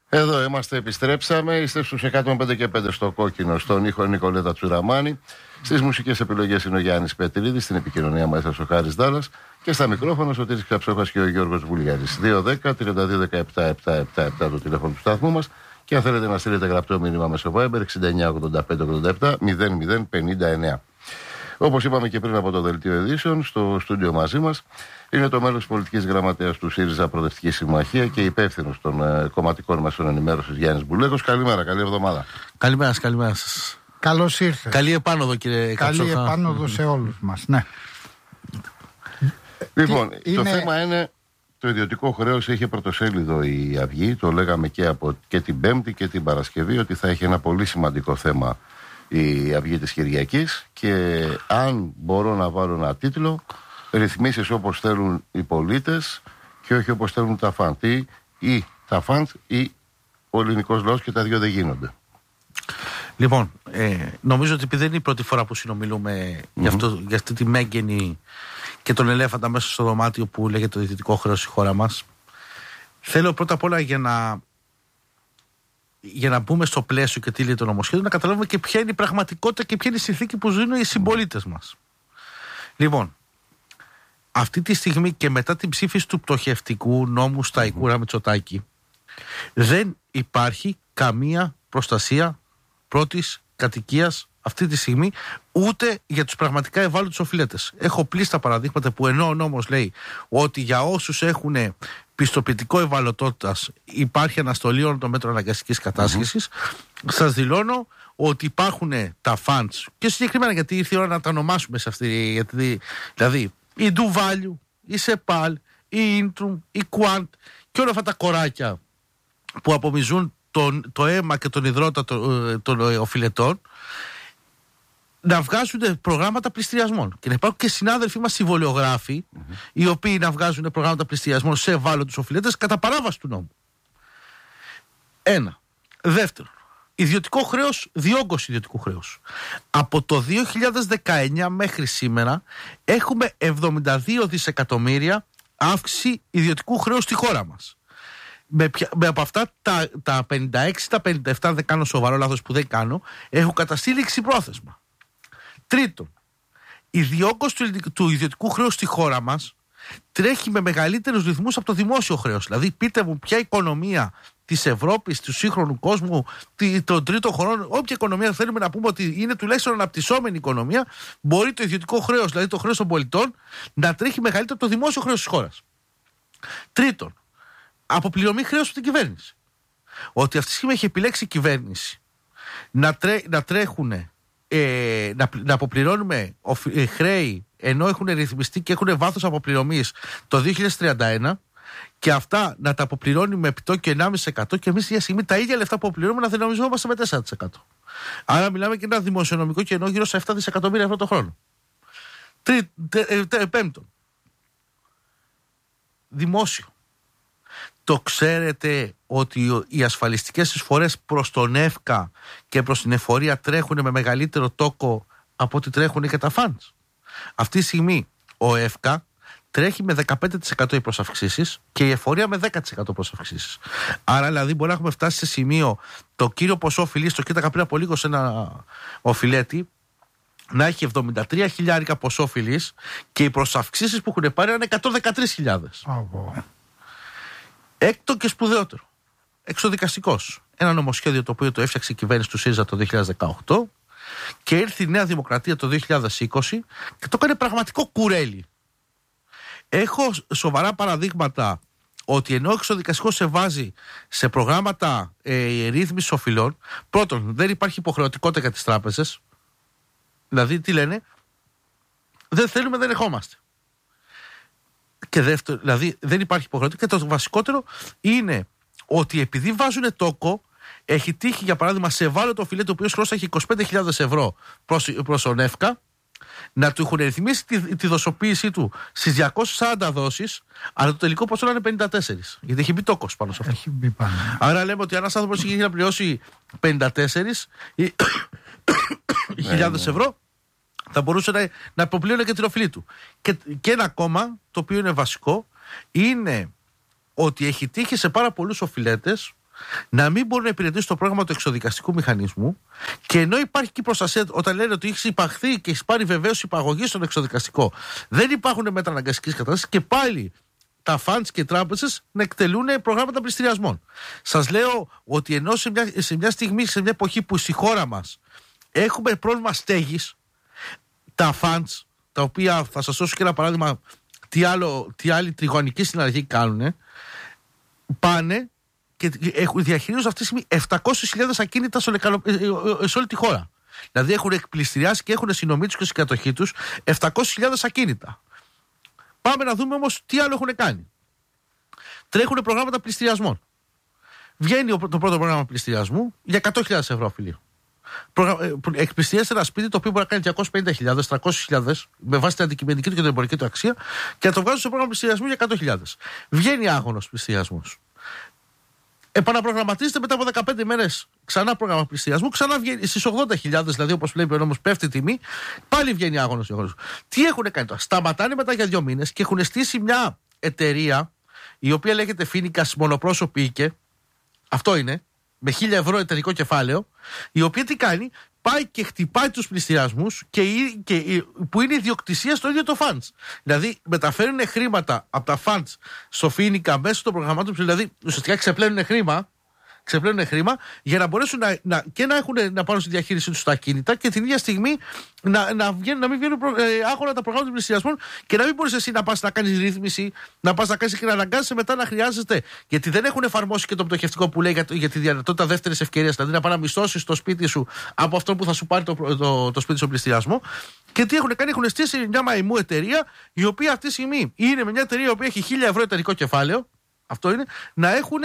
Εδώ είμαστε, επιστρέψαμε. Είστε στους 105 και 5 στο κόκκινο, στον ήχο Νικολέτα Τσουραμάνη. Στις μουσικές επιλογές είναι ο Γιάννης Πετρίδης, στην επικοινωνία μας ο Χάρης Δάλλας και στα μικρόφωνα ο Σωτήρης Καψόχας και ο Γιώργος Βουλγαρής. 210-32-17-777 το τηλέφωνο του σταθμού μας και αν θέλετε να στείλετε γραπτό μήνυμα μέσω Viber 69-85-87-00-50-59. Όπως είπαμε και πριν από το δελτίο ειδήσεων, στο στούντιο μαζί μας είναι το μέλος της πολιτικής γραμματέας του ΣΥΡΙΖΑ Προοδευτική Συμμαχία και υπεύθυνος των κομματικών μέσων ενημέρωσης Γιάννης Μπουλέκος. Καλημέρα, καλή εβδομάδα. Καλημέρα σας. Καλώς ήρθες. Καλή επάνωδο, κύριε Καψόχα. Καλή επάνωδο σε όλους μας, ναι. Λοιπόν, το θέμα είναι το ιδιωτικό χρέος. Είχε πρωτοσέλιδο η Αυγή, το λέγαμε και την Πέμπτη και την Παρασκευή, ότι θα έχει ένα πολύ σημαντικό θέμα η Αυγή της Κυριακής και αν μπορώ να βάλω ένα τίτλο, ρυθμίσεις όπως θέλουν οι πολίτες και όχι όπως θέλουν τα φαντ. Ή τα φαντ ή ο ελληνικός λαός, και τα δύο δεν γίνονται. Λοιπόν, νομίζω ότι επειδή δεν είναι η πρώτη φορά που συνομιλούμε για αυτή τη μέγενη και τον ελέφαντα μέσα στο δωμάτιο που λέγεται το ιδιωτικό χρέος στη χώρα μας, θέλω πρώτα απ' όλα για να μπούμε στο πλαίσιο και τι λέει το νομοσχέδιο, να καταλάβουμε και ποια είναι η πραγματικότητα και ποια είναι η συνθήκη που ζουν οι συμπολίτες μας. Λοιπόν, αυτή τη στιγμή και μετά την ψήφιση του πτωχευτικού νόμου Σταϊκούρα Μητσοτάκη, δεν υπάρχει καμία προστασία πρώτης κατοικίας αυτή τη στιγμή, ούτε για τους πραγματικά ευάλωτους οφειλέτες. Έχω πλήστα παραδείγματα που ενώ ο νόμος λέει ότι για όσους έχουν πιστοποιητικό ευαλωτότητας υπάρχει αναστολή όλων των μέτρων αναγκαστικής κατάσχεσης, σας δηλώνω ότι υπάρχουν τα funds και συγκεκριμένα, γιατί ήρθε η ώρα να τα ονομάσουμε σε αυτή, δηλαδή η Do Value, η Sepal, η Intrum, η Quant και όλα αυτά τα κοράκια που απομυζούν το αίμα και τον υδρότα των οφειλετών, να βγάζουν προγράμματα πληστηριασμών. Και να υπάρχουν και συνάδελφοί μας συμβολιογράφοι, οι οποίοι να βγάζουν προγράμματα πληστηριασμών σε ευάλωτους οφειλέτες κατά παράβαση του νόμου. Ένα. Δεύτερον, ιδιωτικό χρέος, διόγκωση ιδιωτικού χρέους. Από το 2019 μέχρι σήμερα έχουμε 72 δισεκατομμύρια αύξηση ιδιωτικού χρέους στη χώρα μας. Από αυτά τα 56, τα 57, αν δεν κάνω σοβαρό λάθος που δεν κάνω, έχουν καταστήλει εξυπρόθεσμα. Τρίτον, η διόγκωση του ιδιωτικού χρέους στη χώρα μας τρέχει με μεγαλύτερους ρυθμούς από το δημόσιο χρέος. Δηλαδή, πείτε μου ποια οικονομία της Ευρώπης, του σύγχρονου κόσμου, των τρίτων χωρών, όποια οικονομία θέλουμε να πούμε ότι είναι τουλάχιστον αναπτυσσόμενη οικονομία, μπορεί το ιδιωτικό χρέος, δηλαδή το χρέος των πολιτών, να τρέχει μεγαλύτερο από το δημόσιο χρέος της χώρας. Τρίτον, αποπληρωμή χρέους από την κυβέρνηση. Ότι αυτή τη στιγμή έχει επιλέξει η κυβέρνηση να τρέχουν. Να αποπληρώνουμε χρέη ενώ έχουν ρυθμιστεί και έχουν βάθος αποπληρωμής το 2031 και αυτά να τα αποπληρώνει με επιτόκιο 1,5% και εμείς για στιγμή τα ίδια λεφτά που αποπληρώνουμε να δυναμιζόμαστε με 4%. Άρα μιλάμε και ένα δημοσιονομικό κενό γύρω σε 7 δισεκατομμύρια ευρώ το χρόνο. Πέμπτον, δημόσιο. Το ξέρετε ότι οι ασφαλιστικές εισφορές προς τον ΕΦΚΑ και προς την εφορία τρέχουν με μεγαλύτερο τόκο από ό,τι τρέχουν και τα funds. Αυτή τη στιγμή ο ΕΦΚΑ τρέχει με 15% οι προσαυξήσεις και η εφορία με 10% προσαυξήσεις. Άρα δηλαδή μπορεί να έχουμε φτάσει σε σημείο το κύριο ποσό οφειλής, το κοίταγα πριν από λίγο σε ένα οφειλέτη, να έχει 73.000 ποσό οφειλής και οι προσαυξήσεις που έχουν πάρει είναι 113.000. Έκτο και σπουδαιότερο, εξοδικαστικός. Ένα νομοσχέδιο το οποίο το έφτιαξε η κυβέρνηση του ΣΥΡΙΖΑ το 2018 και ήρθε η Νέα Δημοκρατία το 2020 και το έκανε πραγματικό κουρέλι. Έχω σοβαρά παραδείγματα ότι ενώ ο εξοδικαστικός σε βάζει σε προγράμματα ρύθμισης οφειλών, πρώτον δεν υπάρχει υποχρεωτικότητα για τις τράπεζες, δηλαδή τι λένε, δεν θέλουμε, δεν ερχόμαστε. Και δεύτερο, δηλαδή δεν υπάρχει υποχρεωτικότητα. Και το βασικότερο είναι ότι επειδή βάζουν τόκο, έχει τύχει για παράδειγμα σε ευάλωτο οφειλέτη, ο οποίος χρώστα έχει 25.000 ευρώ προς τον ΕΦΚΑ, να του έχουν ρυθμίσει τη δοσοποίησή του στις 240 δόσεις, αλλά το τελικό ποσό να είναι 54. Γιατί έχει μπει τόκος πάνω σε αυτό. Έχει μπει πάνω. Άρα λέμε ότι ένας άνθρωπος έχει να πληρώσει 54.000 ευρώ, θα μπορούσε να αποπλήρωνε και την οφειλή του. Και ένα ακόμα, το οποίο είναι βασικό, είναι ότι έχει τύχει σε πάρα πολλούς οφειλέτες να μην μπορούν να υπηρετήσουν το πρόγραμμα του εξοδικαστικού μηχανισμού, και ενώ υπάρχει και η προστασία, όταν λένε ότι έχει υπαχθεί και έχει πάρει βεβαίωση υπαγωγή στον εξοδικαστικό, δεν υπάρχουν μέτρα αναγκαστικής κατάστασης και πάλι τα funds και οι τράπεζες να εκτελούν προγράμματα πληστηριασμών. Σας λέω ότι ενώ σε μια στιγμή, σε μια εποχή που στη χώρα μας έχουμε πρόβλημα στέγης, τα funds, τα οποία θα σας δώσω και ένα παράδειγμα τι άλλοι τριγωνικοί συναλλαγοί κάνουν, πάνε και διαχειρίζονται αυτή τη στιγμή 700.000 ακίνητα σε όλη τη χώρα. Δηλαδή έχουν εκπληστηριάσει και έχουν συνομίτους και στην κατοχή τους 700.000 ακίνητα. Πάμε να δούμε όμως τι άλλο έχουν κάνει. Τρέχουν προγράμματα πληστηριασμών. Βγαίνει το πρώτο πρόγραμμα πληστηριασμού για 100.000 ευρώ, φίλιο. Εκπληστηριάζει ένα σπίτι το οποίο μπορεί να κάνει 250.000, 300.000 με βάση την αντικειμενική του και την εμπορική του αξία και να το βγάζουν σε πρόγραμμα πληστηριασμού για 100.000. Βγαίνει άγωνος πληστηριασμός. Επαναπρογραμματίζεται μετά από 15 μέρες ξανά πρόγραμμα πληστηριασμού, ξανά βγαίνει στις 80.000, δηλαδή όπως βλέπει ο νόμος πέφτει η τιμή, πάλι βγαίνει άγωνος. Τι έχουν κάνει τώρα? Σταματάνε μετά για 2 μήνες και έχουν στήσει μια εταιρεία η οποία λέγεται Φίνικας Μονοπρόσωπη Οίκε. Αυτό είναι, με 1.000 ευρώ εταιρικό κεφάλαιο, η οποία τι κάνει? Πάει και χτυπάει τους πληστηριασμούς που είναι ιδιοκτησία στο ίδιο το funds. Δηλαδή μεταφέρουν χρήματα από τα funds στο Φίνικα μέσω των προγραμμάτων, δηλαδή ουσιαστικά ξεπλένουν χρήμα για να μπορέσουν να πάρουν στη διαχείρισή τους τα ακίνητα και την ίδια στιγμή να μην βγαίνουν άγωνα τα προγράμματα πληστηριασμών και να μην μπορείς εσύ να πας να κάνεις ρύθμιση, να πας να κάνεις και να αναγκάζεσαι μετά να χρειάζεται. Γιατί δεν έχουν εφαρμόσει και το πτωχευτικό που λέει για τη δυνατότητα δεύτερης ευκαιρίας, δηλαδή να πάει να μισθώσεις το σπίτι σου από αυτό που θα σου πάρει το σπίτι στον πληστηριασμό. Και τι έχουν κάνει? Έχουν στήσει μια μαϊμού εταιρεία, η οποία αυτή τη στιγμή είναι μια εταιρεία η οποία έχει 1.000 ευρώ εταιρικό κεφάλαιο. Αυτό είναι, να έχουν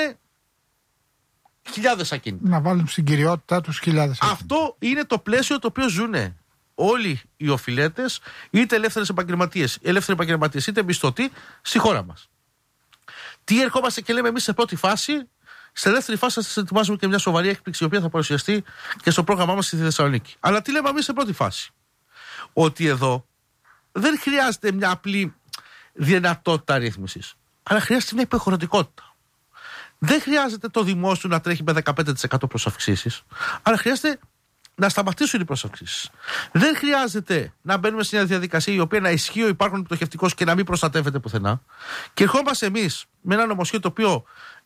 χιλιάδες ακίνητα. Να βάλουν στην κυριότητά τους χιλιάδες ακίνητα. Αυτό είναι το πλαίσιο το οποίο ζουν όλοι οι οφειλέτες, είτε ελεύθεροι επαγγελματίες, είτε μισθωτοί, στη χώρα μας. Τι ερχόμαστε και λέμε εμείς σε πρώτη φάση? Σε δεύτερη φάση θα σας ετοιμάζουμε και μια σοβαρή έκπληξη, η οποία θα παρουσιαστεί και στο πρόγραμμά μας στη Θεσσαλονίκη. Αλλά τι λέμε εμείς σε πρώτη φάση? Ότι εδώ δεν χρειάζεται μια απλή δυνατότητα ρύθμισης, αλλά χρειάζεται μια υποχρεωτικότητα. Δεν χρειάζεται το δημόσιο να τρέχει με 15% προσαυξήσεις, αλλά χρειάζεται να σταματήσουν οι προσαυξήσεις. Δεν χρειάζεται να μπαίνουμε σε μια διαδικασία η οποία να ισχύει ο υπάρχον πτωχευτικός και να μην προστατεύεται πουθενά. Και ερχόμαστε εμείς με ένα νομοσχέδιο το οποίο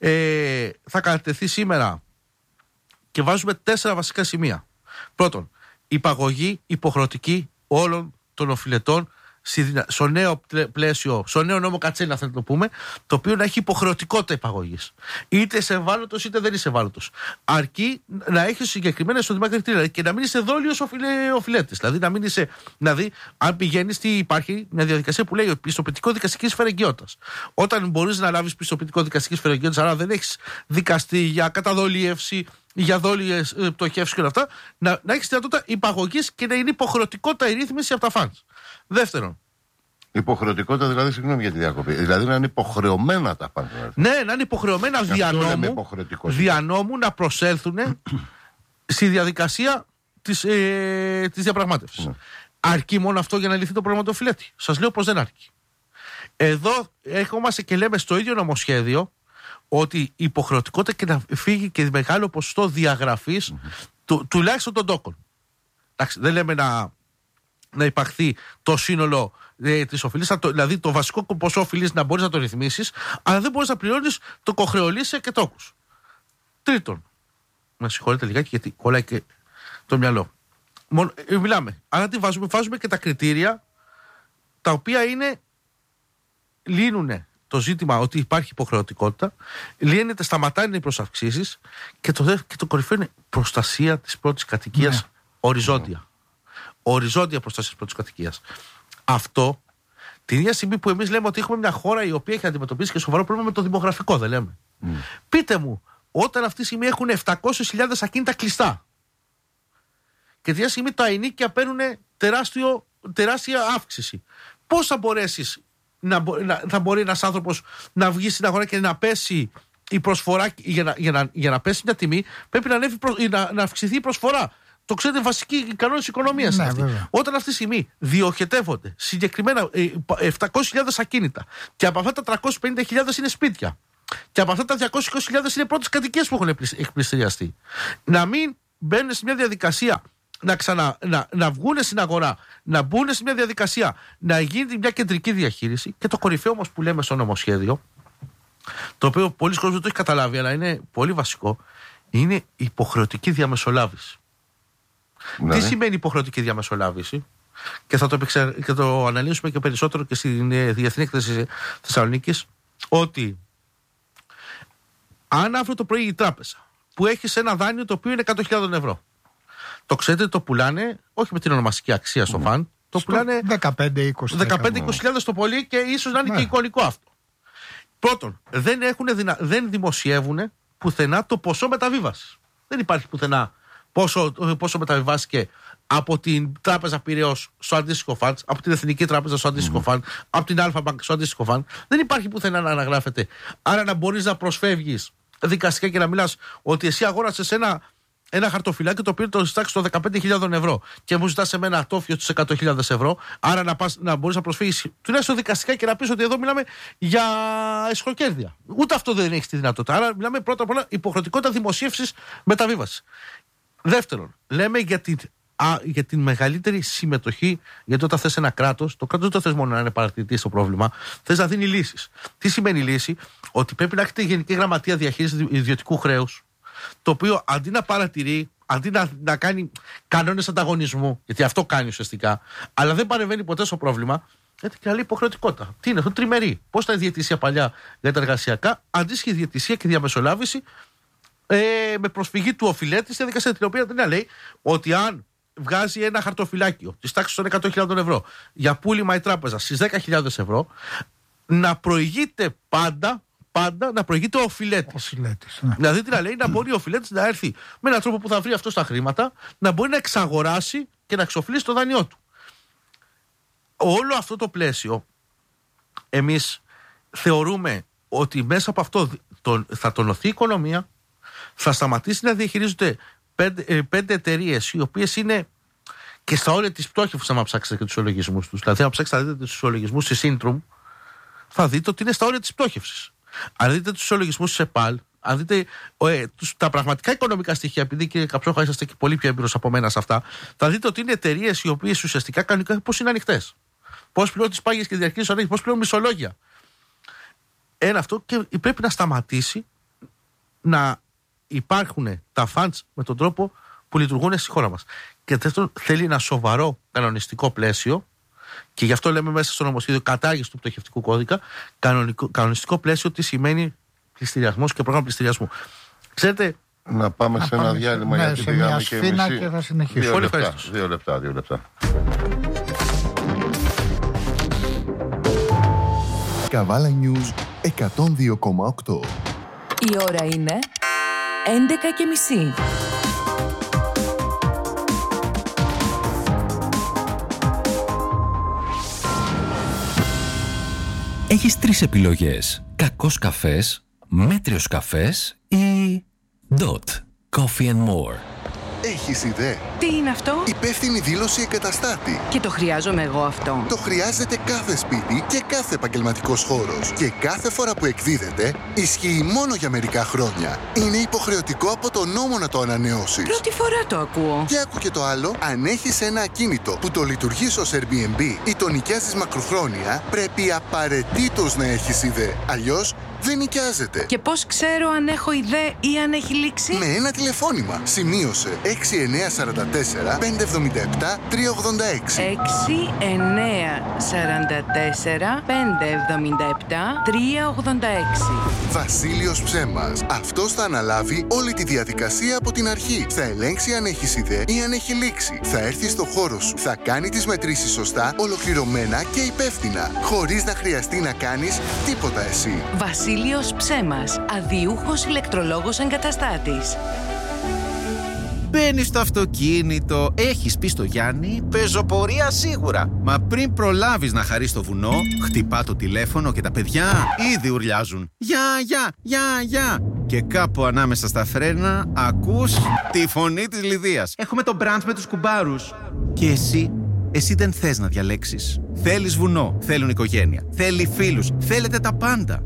θα κατατεθεί σήμερα και βάζουμε 4 βασικά σημεία. Πρώτον, υπαγωγή υποχρεωτική όλων των οφειλετών στο νέο πλαίσιο, στο νέο νόμο Κατσέλα, θα το πούμε, το οποίο να έχει υποχρεωτικότητα υπαγωγής. Είτε είσαι ευάλωτος είτε δεν είσαι ευάλωτος. Αρκεί να έχει συγκεκριμένα εισοδηματικά κριτήρια και να μην είσαι δόλιος οφειλέτης. Δηλαδή, να μην είσαι. Δηλαδή, αν πηγαίνεις, υπάρχει μια διαδικασία που λέει πιστοποιητικό δικαστικής φερεγγιότητας. Όταν μπορείς να λάβεις πιστοποιητικό δικαστικής φερεγγιότητας, αλλά δεν έχεις δικαστεί για καταδολίευση, για δόλιες πτωχεύσεις και όλα αυτά, να έχεις δυνατότητα υπαγωγής και να είναι υποχρεωτικότητα η ρύθμιση από τα funds. Δεύτερον. Υποχρεωτικότητα, δηλαδή, συγγνώμη για τη διακοπή. Δηλαδή να είναι υποχρεωμένα τα funds. Ναι, να είναι υποχρεωμένα δια νόμου να προσέλθουν στη διαδικασία της διαπραγμάτευσης. Ναι. Αρκεί μόνο αυτό για να λυθεί το πρόβλημα του οφειλέτη? Σας λέω πως δεν αρκεί. Εδώ έρχομαστε και λέμε στο ίδιο νομοσχέδιο ότι η υποχρεωτικότητα και να φύγει και μεγάλο ποσοστό διαγραφής τουλάχιστον των τόκων. Εντάξει, δεν λέμε να υπαχθεί το σύνολο της οφειλής, δηλαδή το βασικό ποσό οφειλής να μπορείς να το ρυθμίσεις, αλλά δεν μπορείς να πληρώνεις το κοχρεολύσια και τόκους. Τρίτον, με συγχωρείτε λιγάκι γιατί κολλάει και το μυαλό. Μιλάμε, αλλά τι βάζουμε και τα κριτήρια τα οποία λύνουν το ζήτημα ότι υπάρχει υποχρεωτικότητα, λύνεται, σταματάνε οι προσαυξήσεις και το κορυφαίο είναι προστασία της πρώτης κατοικίας, οριζόντια. Οριζόντια προστασία της πρώτης κατοικίας. Αυτό την ίδια στιγμή που εμείς λέμε ότι έχουμε μια χώρα η οποία έχει αντιμετωπίσει και σοβαρό πρόβλημα με το δημογραφικό, δεν λέμε? Πείτε μου, όταν αυτή τη στιγμή έχουν 700.000 ακίνητα κλειστά και την ίδια στιγμή τα ενοίκια παίρνουν τεράστια αύξηση, πώς θα μπορέσεις θα μπορεί ένας άνθρωπος να βγει στην αγορά και να πέσει η προσφορά? Για να πέσει μια τιμή πρέπει να αυξηθεί η προσφορά. Το ξέρετε, βασική κανόνες της οικονομίας. Ναι, όταν αυτή τη στιγμή διοχετεύονται συγκεκριμένα 700.000 ακίνητα και από αυτά τα 350.000 είναι σπίτια Και από αυτά τα 220.000 είναι πρώτες κατοικίες που έχουν εκπληστηριαστεί. Να μην μπαίνουν σε μια διαδικασία να βγουν στην αγορά, να μπουν σε μια διαδικασία να γίνει μια κεντρική διαχείριση. Και το κορυφαίο όμως που λέμε στο νομοσχέδιο, το οποίο πολλοί κόσμοι δεν το έχει καταλάβει, αλλά είναι πολύ βασικό, είναι υποχρεωτική διαμεσολάβηση. Ναι. Τι σημαίνει υποχρεωτική διαμεσολάβηση? Και θα το αναλύσουμε και περισσότερο και στην Διεθνή Έκθεση Θεσσαλονίκης, ότι αν αύριο το πρωί η τράπεζα που έχει ένα δάνειο το οποίο είναι 100.000 ευρώ, το ξέρετε, το πουλάνε όχι με την ονομαστική αξία στο φαν, το πουλάνε 15-20.000 το πολύ, και ίσως να είναι και εικονικό αυτό. Πρώτον, δεν δημοσιεύουν πουθενά το ποσό μεταβίβασης. Δεν υπάρχει πουθενά πόσο μεταβιβάστηκε από την Τράπεζα Πειραιώς στο αντίστοιχο φαν, από την Εθνική Τράπεζα στο αντίστοιχο φαν, από την Αλφα Bank στο αντίστοιχο φαν. Δεν υπάρχει πουθενά να αναγράφεται. Άρα να μπορείς να προσφεύγεις δικαστικά και να μιλάς ότι εσύ αγόρασες ένα χαρτοφυλάκι το οποίο το ζητάξει το 15.000 ευρώ και μου ζητάς εμένα ατόφιο στους 100.000 ευρώ. Άρα να μπορείς να προσφύγεις τουλάχιστον δικαστικά και να πεις ότι εδώ μιλάμε για εσχροκέρδεια. Ούτε αυτό δεν έχει τη δυνατότητα. Άρα μιλάμε πρώτα απ' όλα υποχρεωτικότητα δημοσίευσης μεταβίβασης. Δεύτερον, λέμε για την μεγαλύτερη συμμετοχή, γιατί όταν θες ένα κράτος, το κράτος δεν το θες μόνο να είναι παρατηρητή στο πρόβλημα, θες να δίνει λύσεις. Τι σημαίνει λύση? Ότι πρέπει να έχετε Γενική Γραμματεία Διαχείρισης Ιδιωτικού Χρέους, το οποίο αντί να παρατηρεί, αντί να κάνει κανόνες ανταγωνισμού, γιατί αυτό κάνει ουσιαστικά, αλλά δεν παρεμβαίνει ποτέ στο πρόβλημα, γιατί και άλλη υποχρεωτικότητα. Τι είναι αυτό? Τριμερή. Πώς ήταν η διαιτησία παλιά για τα εργασιακά, αντίστοιχη διαιτησία και διαμεσολάβηση με προσφυγή του οφειλέτη στη διαδικασία, την οποία δεν λέει ότι αν βγάζει ένα χαρτοφυλάκιο της τάξης των 100.000 ευρώ για πούλημα η τράπεζα στις 10.000 ευρώ, να προηγείται πάντα να προηγείται ο οφειλέτης. Ναι. Δηλαδή τι να λέει? Να μπορεί ο οφειλέτης να έρθει με έναν τρόπο που θα βρει αυτό τα χρήματα, να μπορεί να εξαγοράσει και να εξοφλήσει το δάνειό του. Όλο αυτό το πλαίσιο εμείς θεωρούμε ότι μέσα από αυτό θα τονωθεί η οικονομία, θα σταματήσει να διαχειρίζονται 5 εταιρείες οι οποίες είναι και στα όρια της πτώχευσης. Αν ψάξετε και τους ισολογισμούς τους, δηλαδή αν ψάξετε να δείτε τους ισολογισμούς της Intrum, θα δείτε ότι είναι στα όρια της πτώχευσης. Αν δείτε τους ισολογισμούς της ΕΠΑΛ, αν δείτε τα πραγματικά οικονομικά στοιχεία, επειδή κύριε Καψόχα είσαστε και πολύ πιο έμπειρος από μένα σε αυτά, θα δείτε ότι είναι εταιρείες οι οποίες ουσιαστικά κανονικά πώς είναι ανοιχτές. Πώς πληρώνουν τις πάγιες και διαρκείς ανάγκες, πώς πληρώνουν μισολόγια. Ένα αυτό, και πρέπει να σταματήσει να υπάρχουν τα funds με τον τρόπο που λειτουργούν στη χώρα μας. Και δεύτερον, θέλει ένα σοβαρό κανονιστικό πλαίσιο, και γι' αυτό λέμε μέσα στο νομοσχέδιο κατάργηση του πτωχευτικού κώδικα, κανονιστικό πλαίσιο, τι σημαίνει πληστηριασμός και πρόγραμμα πληστηριασμού. Ξέρετε. Να πάμε σε ένα διάλειμμα, γιατί πήγαμε και εμείς. Και θα συνεχίσουμε. 2 λεπτά. Καβάλα News 102,8. Η ώρα είναι 11:30. Έχεις 3 επιλογές. Κακός καφές, μέτριος καφές ή Dot Coffee and More. Έχεις ιδέα? Τι είναι αυτό? Υπεύθυνη δήλωση εγκαταστάτη. Και το χρειάζομαι εγώ αυτό. Το χρειάζεται κάθε σπίτι και κάθε επαγγελματικός χώρος. Και κάθε φορά που εκδίδεται, ισχύει μόνο για μερικά χρόνια. Είναι υποχρεωτικό από το νόμο να το ανανεώσεις. Πρώτη φορά το ακούω. Και άκου και το άλλο, αν έχεις ένα ακίνητο που το λειτουργείς ως Airbnb ή το νοικιάζεις μακροχρόνια, πρέπει απαραίτητος να έχεις ιδέα. Αλλιώς δεν νοικιάζεται. Και πώς ξέρω αν έχω ιδέα ή αν έχει λήξει? Με ένα τηλεφώνημα. Σημείωσε 6944 577 386. 6944 577 386. Βασίλειος Ψέμας. Αυτός θα αναλάβει όλη τη διαδικασία από την αρχή. Θα ελέγξει αν έχεις ιδέα ή αν έχει λήξει. Θα έρθει στο χώρο σου. Θα κάνει τις μετρήσεις σωστά, ολοκληρωμένα και υπεύθυνα. Χωρίς να χρειαστεί να κάνεις τίποτα εσύ. Βασίλειος Ψέμας. Αδιούχος ηλεκτρολόγος εγκαταστάτης. Μπαίνεις στο αυτοκίνητο, έχεις πει στο Γιάννη, πεζοπορία σίγουρα. Μα πριν προλάβεις να χαρείς το βουνό, χτυπά το τηλέφωνο και τα παιδιά ήδη ουρλιάζουν. Γεια. Και κάπου ανάμεσα στα φρένα ακούς τη φωνή της Λιδίας. Έχουμε το μπραντς με τους κουμπάρους. Και εσύ δεν θες να διαλέξεις. Θέλεις βουνό, θέλουν οικογένεια, θέλει φίλους, θέλετε τα πάντα.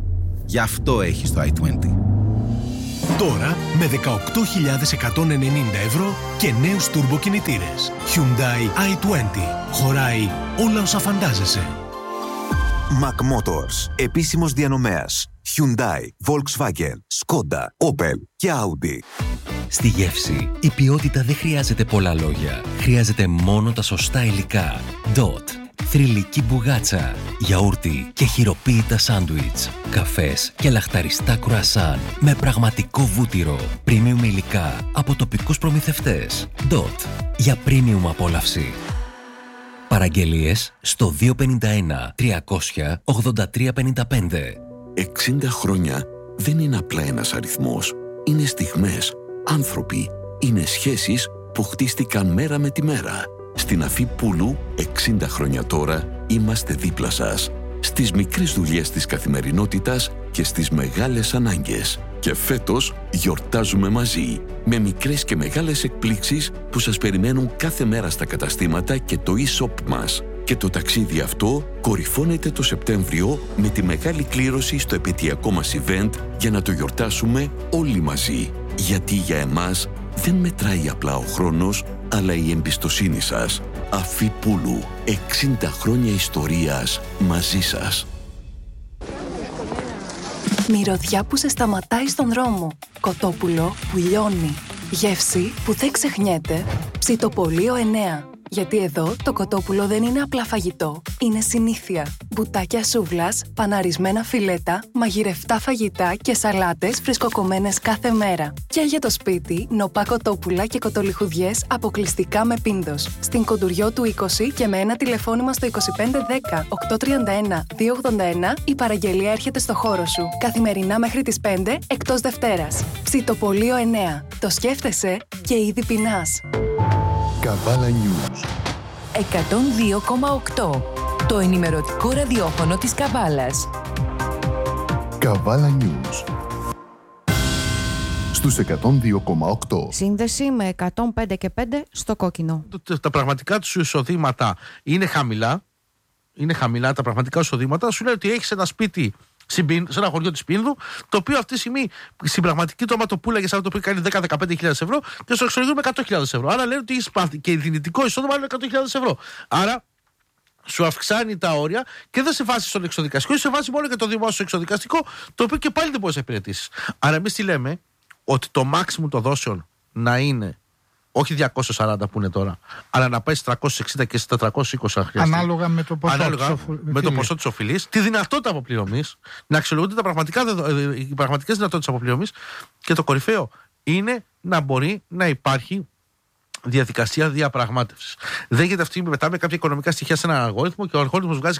Γι' αυτό έχεις το i20. Τώρα με 18.190 ευρώ και νέους τουρμποκινητήρες. Hyundai i20. Χωράει όλα όσα φαντάζεσαι. Mac Motors. Επίσημος διανομέας. Hyundai, Volkswagen, Skoda, Opel και Audi. Στη γεύση, η ποιότητα δεν χρειάζεται πολλά λόγια. Χρειάζεται μόνο τα σωστά υλικά. DOT. Θρυλική μπουγάτσα, γιαούρτι και χειροποίητα σάντουιτς, καφές και λαχταριστά κρουασάν με πραγματικό βούτυρο, premium υλικά από τοπικούς προμηθευτές. DOT. Για premium απόλαυση. Παραγγελίες στο 251 300 8355. 60 χρόνια δεν είναι απλά ένας αριθμός. Είναι στιγμές, άνθρωποι, είναι σχέσεις που χτίστηκαν μέρα με τη μέρα. Στην Αφή Πούλου, 60 χρόνια τώρα, είμαστε δίπλα σας. Στις μικρές δουλειές της καθημερινότητας και στις μεγάλες ανάγκες. Και φέτος γιορτάζουμε μαζί, με μικρές και μεγάλες εκπλήξεις που σας περιμένουν κάθε μέρα στα καταστήματα και το e-shop μας. Και το ταξίδι αυτό κορυφώνεται το Σεπτέμβριο με τη μεγάλη κλήρωση στο επαιτειακό μας event για να το γιορτάσουμε όλοι μαζί. Γιατί για εμάς δεν μετράει απλά ο χρόνος, αλλά η εμπιστοσύνη σας. Αφή Πούλου, 60 χρόνια ιστορίας μαζί σας. Μυρωδιά που σε σταματάει στον δρόμο. Κοτόπουλο που λιώνει. Γεύση που δεν ξεχνιέται. Ψητοπολείο 9. Γιατί εδώ το κοτόπουλο δεν είναι απλά φαγητό, είναι συνήθεια. Μπουτάκια σούβλας, παναρισμένα φιλέτα, μαγειρευτά φαγητά και σαλάτες φρεσκοκομμένες κάθε μέρα. Και για το σπίτι, νοπά κοτόπουλα και κοτολιχουδιές αποκλειστικά με πίνδος. Στην Κοντουριώτου 20 και με ένα τηλεφώνημα στο 2510 831 281 η παραγγελία έρχεται στο χώρο σου. Καθημερινά μέχρι τις 5 εκτός Δευτέρας. Ψητοπολείο 9. Το σκέφτεσαι και ήδη πεινάς. Καβάλα News 102,8. Το ενημερωτικό ραδιόφωνο της Καβάλας. Καβάλα News στους 102,8. Σύνδεση με 105 και 5 στο κόκκινο. Τα πραγματικά του εισοδήματα είναι χαμηλά. Είναι χαμηλά τα πραγματικά εισοδήματα. Σου λέει ότι έχεις ένα σπίτι σε ένα χωριό της Πίνδου, το οποίο αυτή τη στιγμή στην πραγματική το άμα το πούλαγε, το οποίο κάνει 10-15.000 ευρώ και στο εξωτερικό με 100.000 ευρώ. Άρα λένε ότι και η δυνητικό εισόδημα είναι 100.000 ευρώ. Άρα σου αυξάνει τα όρια και δεν σε βάζει στον εξοδικαστικό, σε βάζει μόνο και το δημόσιο εξοδικαστικό, το οποίο και πάλι δεν μπορεί να υπηρετήσει. Άρα εμείς τι λέμε, ότι το maximum των δόσεων να είναι όχι 240 που είναι τώρα, αλλά να πάει στις 360 και στις 420 αν χρειαστεί. Ανάλογα με το ποσό της οφειλής, τη δυνατότητα αποπληρωμής, να αξιολογούνται οι πραγματικές δυνατότητες αποπληρωμής και το κορυφαίο είναι να μπορεί να υπάρχει διαδικασία διαπραγμάτευσης. Δεν γίνεται αυτή μετά με κάποια οικονομικά στοιχεία σε έναν αλγόριθμο και ο αλγόριθμος βγάζει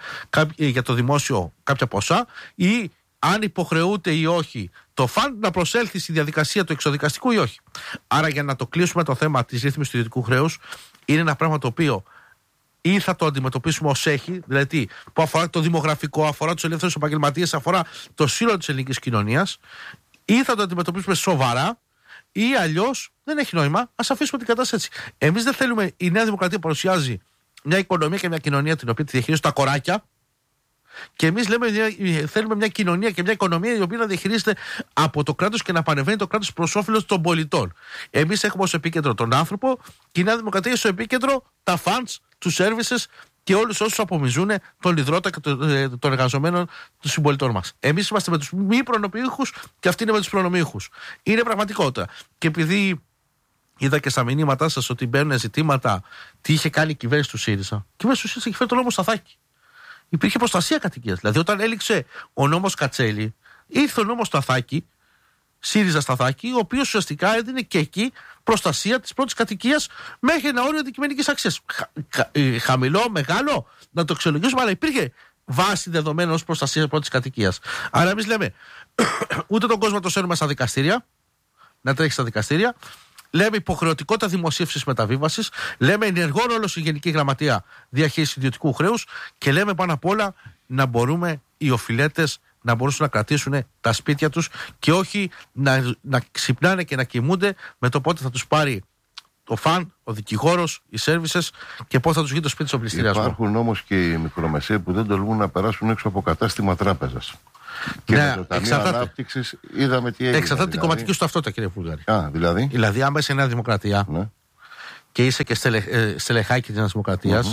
για το δημόσιο κάποια ποσά ή αν υποχρεούται ή όχι το φαντ να προσέλθει στη διαδικασία του εξοδικαστικού ή όχι. Άρα για να το κλείσουμε το θέμα της ρύθμισης του ιδιωτικού χρέους, είναι ένα πράγμα το οποίο ή θα το αντιμετωπίσουμε ως έχει, δηλαδή που αφορά το δημογραφικό, αφορά τους ελεύθερους επαγγελματίες, αφορά το σύνολο της ελληνικής κοινωνίας, ή θα το αντιμετωπίσουμε σοβαρά, ή αλλιώς δεν έχει νόημα, ας αφήσουμε την κατάσταση έτσι. Εμείς δεν θέλουμε, η Νέα Δημοκρατία παρουσιάζει μια οικονομία και μια κοινωνία την οποία τη διαχειρίζουν τα κοράκια. Και εμείς θέλουμε μια κοινωνία και μια οικονομία η οποία να διαχειρίζεται από το κράτος και να πανεβαίνει το κράτος προς όφελος των πολιτών. Εμείς έχουμε ως επίκεντρο τον άνθρωπο και η Νέα Δημοκρατία έχει στο επίκεντρο τα funds, τους services και όλους όσους απομυζούν τον ιδρώτα και των εργαζομένων των συμπολιτών μας. Εμείς είμαστε με τους μη προνομιούχους και αυτοί είναι με τους προνομιούχους. Είναι πραγματικότητα. Και επειδή είδα και στα μηνύματά σας ότι μπαίνουν ζητήματα τι είχε κάνει η κυβέρνηση του ΣΥΡΙΖΑ, η κυβέρνηση του ΣΥΡΙΖΑ είχε φέρει τον νόμο Σταθάκη. Υπήρχε προστασία κατοικίας. Δηλαδή, όταν έληξε ο νόμος Κατσέλη, ήρθε ο νόμος Σταθάκη, ΣΥΡΙΖΑ Σταθάκη, ο οποίος ουσιαστικά έδινε και εκεί προστασία της πρώτης κατοικίας μέχρι ένα όριο αντικειμενικής αξίας. Χαμηλό, μεγάλο, να το αξιολογήσουμε, αλλά υπήρχε βάση δεδομένων ως προστασία της πρώτης κατοικίας. Άρα, εμείς λέμε, ούτε τον κόσμο το σέρνουμε στα δικαστήρια, να τρέχει στα δικαστήρια. Λέμε υποχρεωτικότητα δημοσίευσης μεταβίβασης. Λέμε ενεργό ρόλο στη Γενική Γραμματεία διαχείρισης ιδιωτικού χρέους. Και λέμε πάνω απ' όλα να μπορούμε οι οφειλέτες να μπορούν να κρατήσουν τα σπίτια τους και όχι να ξυπνάνε και να κοιμούνται με το πότε θα τους πάρει ο φαν, ο δικηγόρος, οι σέρβισες και πώς θα τους γίνει το σπίτι στον πληστηριασμό. Υπάρχουν όμως και οι μικρομεσαίοι που δεν τολμούν να περάσουν έξω από κατάστημα τράπεζας. Και με το Ταμείο Ανάπτυξης είδαμε τι έγινε. Εξαρτάται την κομματική σου ταυτότητα, κύριε Βούλγαρη. Δηλαδή άμα είσαι Νέα Δημοκρατία και είσαι και στελεχάκι της Νέας Δημοκρατίας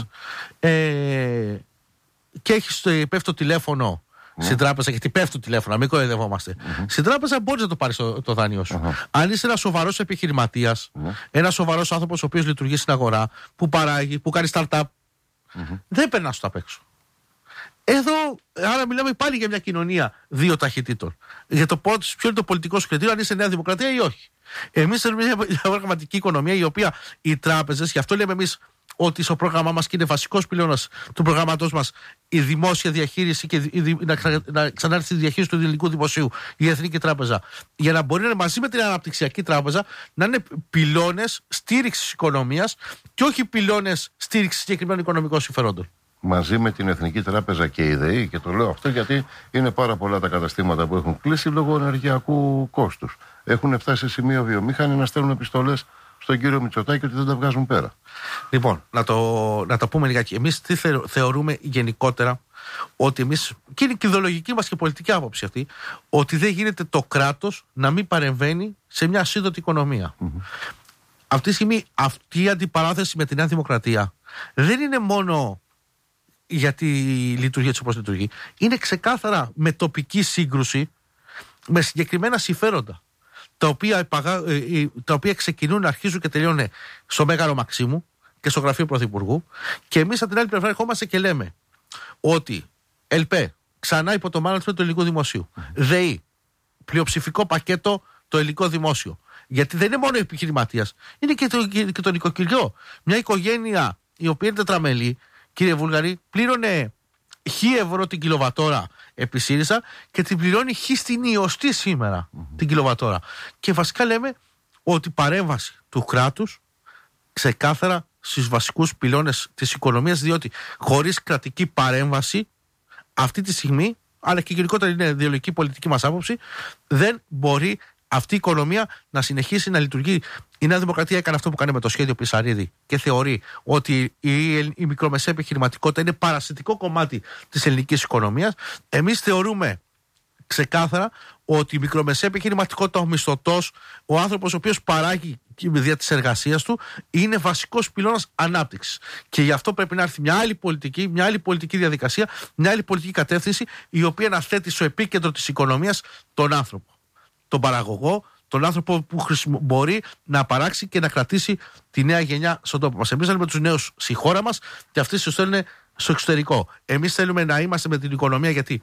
και έχεις πέφτει το τηλέφωνο στην τράπεζα, γιατί πέφτει το τηλέφωνο, να μην κοροϊδευόμαστε. Στην τράπεζα μπορείς να το πάρεις το δάνειο σου. Αν είσαι ένας σοβαρός επιχειρηματίας, ένας σοβαρός άνθρωπος ο οποίος λειτουργεί στην αγορά, που παράγει, που κάνει startup, δεν περνάς το απ' έξω. Εδώ, άρα μιλάμε πάλι για μια κοινωνία δύο ταχυτήτων. Για το ποιο είναι το πολιτικό σου κριτήριο, αν είσαι Νέα Δημοκρατία ή όχι. Εμείς θέλουμε μια πραγματική οικονομία, η οποία οι τράπεζες, γι' αυτό λέμε εμείς ότι στο πρόγραμμά μας και είναι βασικός πυλώνας του προγράμματός μας η δημόσια διαχείριση και να ξανάρθει η διαχείριση του ελληνικού δημοσίου, η Εθνική Τράπεζα, για να μπορεί να είναι μαζί με την Αναπτυξιακή Τράπεζα να είναι πυλώνες στήριξης οικονομίας και όχι πυλώνες στήριξης συγκεκριμένων οικονομικών συμφερόντων. Μαζί με την Εθνική Τράπεζα και η ΔΕΗ, και το λέω αυτό γιατί είναι πάρα πολλά τα καταστήματα που έχουν κλείσει λόγω ενεργειακού κόστους. Έχουν φτάσει σε σημείο βιομήχανοι να στέλνουν επιστολές στον κύριο Μητσοτάκη ότι δεν τα βγάζουν πέρα. Λοιπόν, να το πούμε λιγάκι. Εμείς τι θεωρούμε γενικότερα, ότι εμείς, και είναι και ιδεολογική μας και πολιτική άποψη αυτή, ότι δεν γίνεται το κράτος να μην παρεμβαίνει σε μια ασίδωτη οικονομία. Αυτή τη στιγμή αυτή η αντιπαράθεση με τη Νέα Δημοκρατία δεν είναι μόνο για τη λειτουργία της όπως λειτουργεί, είναι ξεκάθαρα με τοπική σύγκρουση με συγκεκριμένα συμφέροντα, τα οποία ξεκινούν, αρχίζουν και τελειώνουν στο Μέγαρο Μαξίμου και στο γραφείο Πρωθυπουργού, και εμείς από την άλλη πλευρά ερχόμαστε και λέμε ότι ΕΛΠΕ ξανά υπό το management του ελληνικού δημοσίου, ΔΕΗ πλειοψηφικό πακέτο το ελληνικό δημόσιο, γιατί δεν είναι μόνο επιχειρηματίας, είναι και το νοικοκυριό. Μια οικογένεια η οποία είναι τετραμελή, κύριε Βούλγαρη, πλήρωνε 1.000 ευρώ την κιλοβατόρα επί ΣΥΡΙΖΑ και την πληρώνει 1.000 στην ιωστή σήμερα την κιλοβατόρα. Και βασικά λέμε ότι η παρέμβαση του κράτους ξεκάθαρα στις βασικούς πυλώνες της οικονομίας, διότι χωρίς κρατική παρέμβαση αυτή τη στιγμή, αλλά και γενικότερα είναι ιδεολογική πολιτική μας άποψη, δεν μπορεί αυτή η οικονομία να συνεχίσει να λειτουργεί. Η Νέα Δημοκρατία έκανε αυτό που κάνει με το σχέδιο Πισαρίδη και θεωρεί ότι η μικρομεσαία επιχειρηματικότητα είναι παρασιτικό κομμάτι της ελληνικής οικονομίας. Εμείς θεωρούμε ξεκάθαρα ότι η μικρομεσαία επιχειρηματικότητα, ο μισθωτός, ο άνθρωπος ο οποίος παράγει δια της εργασίας του, είναι βασικός πυλώνας ανάπτυξης. Και γι' αυτό πρέπει να έρθει μια άλλη πολιτική διαδικασία, μια άλλη πολιτική κατεύθυνση, η οποία να θέτει στο επίκεντρο της οικονομίας τον άνθρωπο, τον παραγωγό, τον άνθρωπο που μπορεί να παράξει και να κρατήσει τη νέα γενιά στον τόπο μας. Εμείς θέλουμε τους νέους στη χώρα μας και αυτοί τους στέλνουν στο εξωτερικό. Εμείς θέλουμε να είμαστε με την οικονομία, γιατί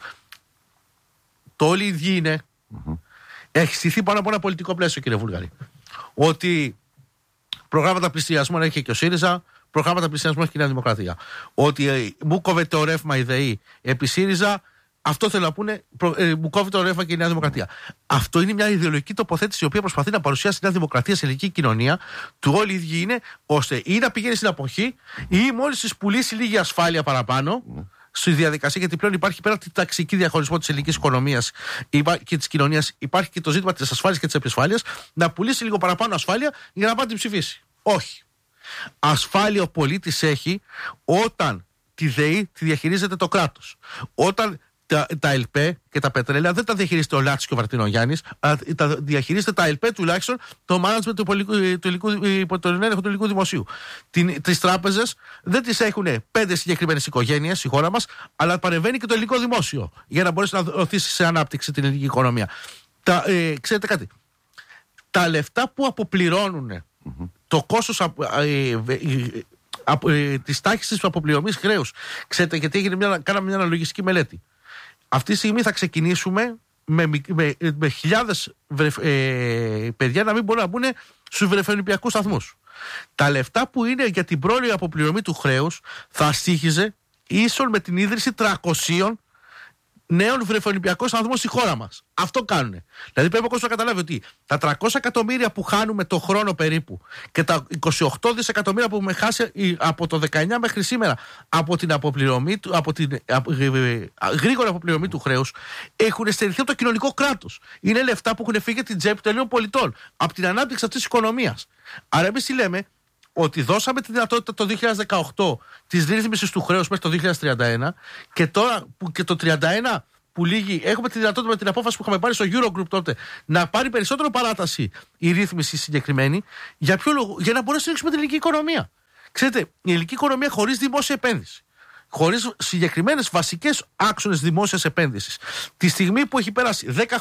το όλοι οι ίδιοι είναι. Έχει στηθεί πάνω από ένα πολιτικό πλαίσιο, κύριε Βούλγαρη. Ότι προγράμματα πληστηριασμού έχει και ο ΣΥΡΙΖΑ, προγράμματα πληστηριασμού έχει και η Νέα Δημοκρατία. Ότι μου κόβεται το ρεύμα η ΔΕΗ επί ΣΥΡΙΖΑ, αυτό θέλω να πούνε, μου κόβει το ρεύμα και η Νέα Δημοκρατία. Αυτό είναι μια ιδεολογική τοποθέτηση η οποία προσπαθεί να παρουσιάσει τη Νέα Δημοκρατία σε ελληνική κοινωνία. Του όλοι οι ίδιοι είναι ώστε ή να πηγαίνει στην αποχή ή μόλις τη πουλήσει λίγη ασφάλεια παραπάνω στη διαδικασία, γιατί πλέον υπάρχει πέρα από την ταξική διαχωρισμό της ελληνικής οικονομίας και της κοινωνίας, υπάρχει και το ζήτημα της ασφάλειας και της επισφάλειας, να πουλήσει λίγο παραπάνω ασφάλεια για να πάει την ψηφίσει. Όχι. Ασφάλεια ο πολίτης έχει όταν τη ΔΕΗ τη διαχειρίζεται το κράτος. Όταν τα ΕΛΠΕ και τα πετρέλαια δεν τα διαχειρίζεται ο Λάτσης και ο Βαρτινογιάννης, αλλά τα διαχειρίζεται τα ΕΛΠΕ, τουλάχιστον το management του ελληνικού δημοσίου. Τις τράπεζες δεν τις έχουν 5 συγκεκριμένες οικογένειες στη χώρα μας, αλλά παρεμβαίνει και το ελληνικό δημόσιο για να μπορέσει να οθήσει σε ανάπτυξη την ελληνική οικονομία. Ξέρετε κάτι, τα λεφτά που αποπληρώνουν το κόστος της τάχισης του αποπληρωμής χρέους, ξέρετε γιατί κάναμε μια αναλογιστική μελέτη. Αυτή τη στιγμή θα ξεκινήσουμε με χιλιάδες παιδιά να μην μπορούν να μπουν στους βρεφονιπιακούς σταθμούς. Τα λεφτά που είναι για την πρόορη αποπληρωμή του χρέους θα στοίχιζε ίσον με την ίδρυση 300 νέων βρεφονιπιακών σταθμών στη χώρα μας. Αυτό κάνουνε. Δηλαδή πρέπει ο κόσμος να καταλάβει ότι τα 300 εκατομμύρια που χάνουμε το χρόνο περίπου και τα 28 δισεκατομμύρια που έχουμε χάσει από το 19 μέχρι σήμερα από την αποπληρωμή, από την γρήγορη αποπληρωμή του χρέους, έχουν στερηθεί από το κοινωνικό κράτος. Είναι λεφτά που έχουν φύγει από την τσέπη των Ελλήνων πολιτών, από την ανάπτυξη αυτής της οικονομίας. Άρα εμείς λέμε ότι δώσαμε τη δυνατότητα το 2018 της ρύθμισης του χρέους μέχρι το 2031 και τώρα που και το 31 που λύγει, έχουμε τη δυνατότητα με την απόφαση που είχαμε πάρει στο Eurogroup τότε να πάρει περισσότερο παράταση η ρύθμιση συγκεκριμένη. Για ποιο λόγο? Για να μπορέσουμε να στηρίξουμε την ελληνική οικονομία. Ξέρετε, η ελληνική οικονομία χωρίς δημόσια επένδυση, χωρίς συγκεκριμένες βασικές άξονες δημόσιας επένδυσης, τη στιγμή που έχει πέρασει 10